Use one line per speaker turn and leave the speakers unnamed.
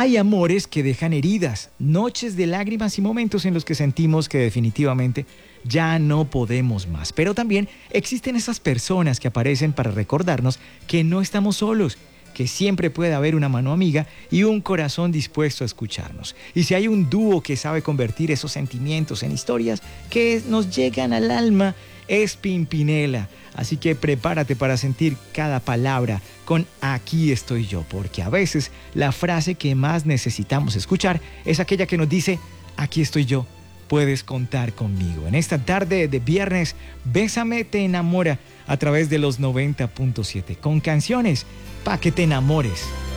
Hay amores que dejan heridas, noches de lágrimas y momentos en los que sentimos que definitivamente ya no podemos más. Pero también existen esas personas que aparecen para recordarnos que no estamos solos, que siempre puede haber una mano amiga y un corazón dispuesto a escucharnos. Y si hay un dúo que sabe convertir esos sentimientos en historias que nos llegan al alma, es Pimpinela. Así que prepárate para sentir cada palabra con Aquí estoy yo, porque a veces la frase que más necesitamos escuchar es aquella que nos dice: aquí estoy yo, puedes contar conmigo. En esta tarde de viernes, Bésame te enamora a través de los 90.7 con canciones para que te enamores.